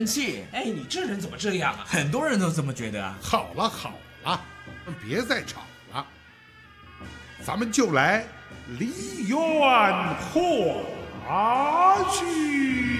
气。 哎，你这人怎么这样啊？ 很多人都这么觉得啊。 好了，别再吵了，咱们就来离怨画去。